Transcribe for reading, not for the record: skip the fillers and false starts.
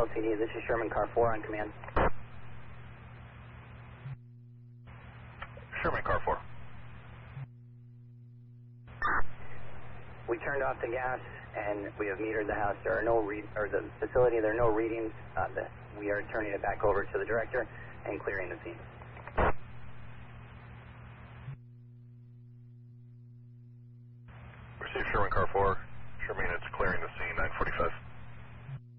LTD, this is Sherman Car 4 on command. Sherman Car 4. We turned off the gas and we have metered the house. There are no the facility. There are no readings. We are turning it back over to the director and clearing the scene. Receive Sherman Car 4. Sherman, it's clearing the scene, 945.